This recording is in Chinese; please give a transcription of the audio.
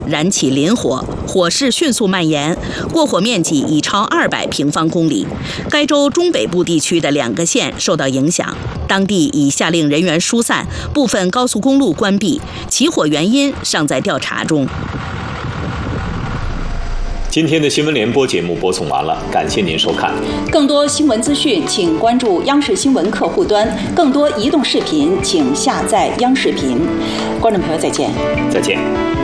燃起林火，火势迅速蔓延，过火面积已超200平方公里。该州中北部地区的2个县受到影响，当地已下令人员疏散，部分高速公路关闭，起火原因尚在调查中。 今天的新闻联播节目播送完了，感谢您收看。 更多新闻资讯，请关注央视新闻客户端；更多移动视频，请下载央视频。观众朋友，再见。 再见。